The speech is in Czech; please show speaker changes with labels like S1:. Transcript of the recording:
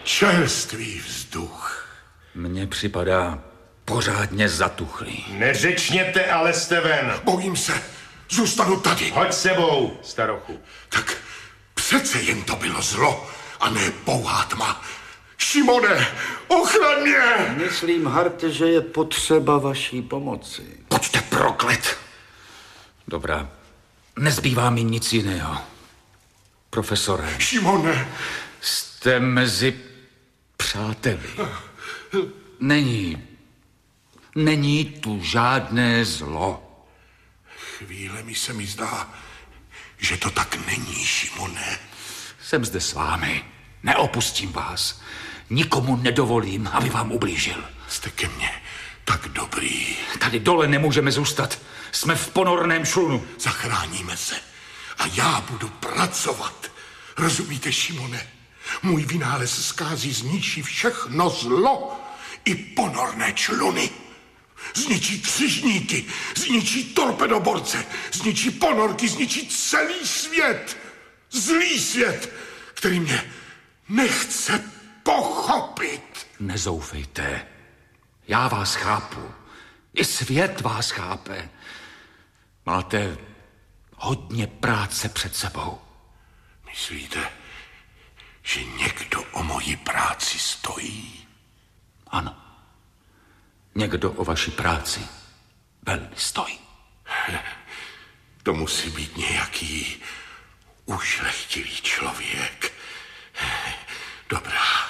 S1: Čerstvý vzduch.
S2: Mně připadá pořádně zatuchlý.
S3: Neřečněte, ale jste ven.
S1: Bojím se. Zůstanu tady.
S3: Hoď sebou, starochu.
S1: Tak přece jen to bylo zlo a ne pouhá tma. Šimone, ochraň mě!
S4: Myslím, Harte, že je potřeba vaší pomoci.
S1: Pojďte proklet.
S2: Dobrá, nezbývá mi nic jiného. Profesore.
S1: Šimone.
S2: Jste mezi přáteli. Není tu žádné zlo.
S1: Chvílemi se mi zdá, že to tak není, Šimone.
S2: Jsem zde s vámi. Neopustím vás. Nikomu nedovolím, aby vám ublížil.
S1: Jste ke mně tak dobrý.
S2: Tady dole nemůžeme zůstat. Jsme v ponorném člunu.
S1: Zachráníme se a já budu pracovat. Rozumíte, Šimone? Můj vynález zkází zničí všechno zlo. I ponorné čluny. Zničí křižníky, zničí torpedoborce, zničí ponorky, zničí celý svět. Zlý svět, který mě nechce pochopit.
S2: Nezoufejte. Já vás chápu. I svět vás chápe. Máte hodně práce před sebou.
S1: Myslíte, že někdo o moji práci stojí?
S2: Ano. Někdo o vaší práci velmi stojí.
S1: To musí být nějaký ušlechtilý člověk. Dobrá.